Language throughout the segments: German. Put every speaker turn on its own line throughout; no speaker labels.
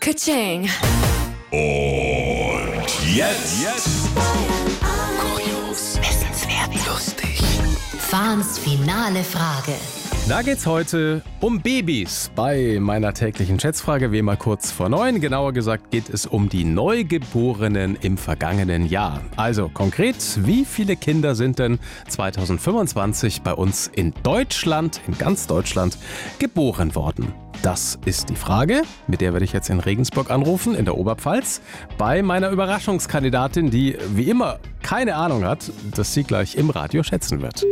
Ka-ching.
Und jetzt kurios, wissenswert, lustig.
Fahns finale Frage.
Da geht's heute um Babys. Bei meiner täglichen Schätzfrage wie immer kurz vor 9. Genauer gesagt geht es um die Neugeborenen im vergangenen Jahr. Also konkret, wie viele Kinder sind denn 2025 bei uns in Deutschland, in ganz Deutschland, geboren worden? Das ist die Frage, mit der werde ich jetzt in Regensburg anrufen, in der Oberpfalz, bei meiner Überraschungskandidatin, die wie immer keine Ahnung hat, dass sie gleich im Radio schätzen wird.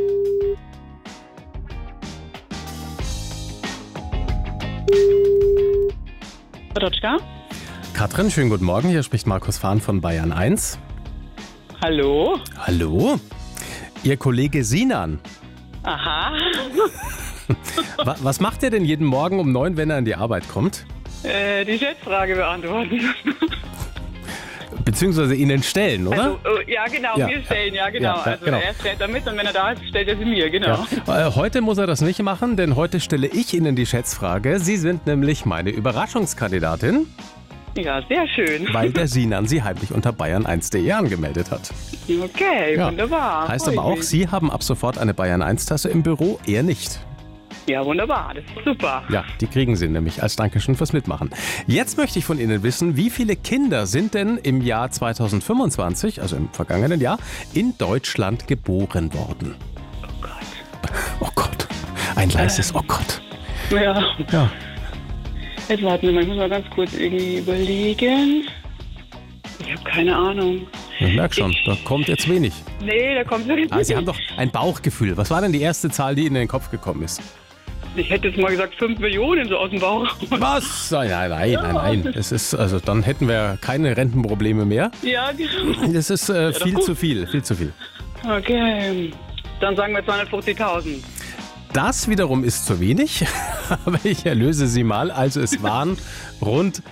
Rodotschka?
Katrin, schönen guten Morgen. Hier spricht Markus Fahn von Bayern 1.
Hallo?
Hallo? Ihr Kollege Sinan.
Aha.
Was macht er denn jeden Morgen um 9, wenn er in die Arbeit kommt?
Die Schätzfrage beantworten.
Beziehungsweise Ihnen stellen, oder?
Also, ja, genau,
Ja.
wir stellen, ja, genau.
Ja,
Also
genau.
er stellt da mit und wenn er da ist, stellt er sie mir, genau.
Ja. Heute muss er das nicht machen, denn heute stelle ich Ihnen die Schätzfrage. Sie sind nämlich meine Überraschungskandidatin,
Ja, sehr schön.
weil der Sinan Sie heimlich unter bayern1.de angemeldet hat.
Okay,
Ja.
wunderbar.
Heißt
Freu
aber auch,
mich.
Sie haben ab sofort eine Bayern-1-Tasse im Büro, er nicht.
Ja, wunderbar, das ist super.
Ja, die kriegen Sie nämlich als Dankeschön fürs Mitmachen. Jetzt möchte ich von Ihnen wissen, wie viele Kinder sind denn im Jahr 2025, also im vergangenen Jahr, in Deutschland geboren worden?
Oh Gott.
Oh Gott, ein leises Oh Gott.
Ja,
Ja.
jetzt warten wir mal, ich muss mal ganz kurz irgendwie überlegen. Ich habe keine Ahnung.
Ich merke schon, da kommt jetzt wenig.
Nee, da kommt wirklich
Ah, Sie haben doch ein Bauchgefühl. Was war denn die erste Zahl, die Ihnen in den Kopf gekommen ist?
Ich hätte jetzt mal gesagt 5 Millionen so aus dem Bauch.
Was? Nein. Es ist, also dann hätten wir keine Rentenprobleme mehr.
Ja, genau.
Das ist viel
gut.
zu viel.
Okay, dann sagen wir 250.000.
Das wiederum ist zu wenig, aber ich erlöse Sie mal. Also es waren rund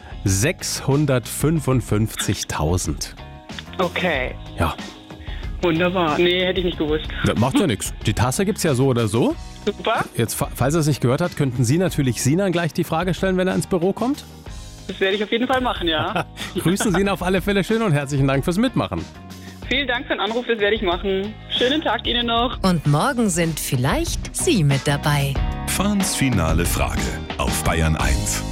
655.000.
Okay,
Ja,
wunderbar. Nee, hätte ich nicht gewusst.
das macht ja nichts. Die Tasse gibt es ja so oder so.
Super,
Jetzt, falls er es nicht gehört hat, könnten Sie natürlich Sinan gleich die Frage stellen, wenn er ins Büro kommt.
das werde ich auf jeden Fall machen, ja.
Grüßen Sie ihn auf alle Fälle schön und herzlichen Dank fürs Mitmachen.
Vielen Dank für den Anruf, das werde ich machen. Schönen Tag Ihnen noch.
Und morgen sind vielleicht Sie mit dabei.
Fahns finale Frage auf Bayern 1.